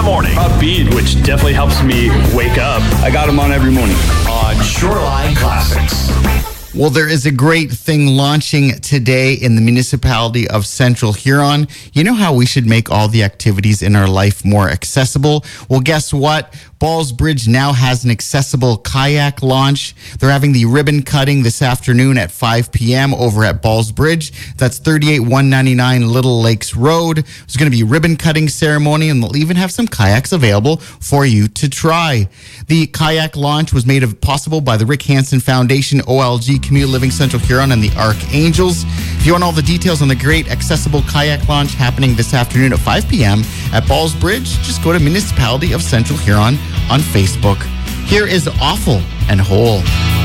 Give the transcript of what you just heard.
morning. Upbeat, which definitely helps me wake up. I got them on every morning. On Shoreline Classics. Well, there is a great thing launching today in the municipality of Central Huron. You know how we should make all the activities in our life more accessible? Well, guess what? Ballsbridge now has an accessible kayak launch. They're having the ribbon cutting this afternoon at 5 p.m. over at Ballsbridge. That's 38199 Little Lakes Road. There's going to be a ribbon cutting ceremony, and they'll even have some kayaks available for you to try. The kayak launch was made possible by the Rick Hansen Foundation, OLG, Community Living Central Huron, and the Archangels. If you want all the details on the great accessible kayak launch happening this afternoon at 5 p.m. at Ballsbridge, just go to Municipality of Central Huron on Facebook. Here is Awful and Whole.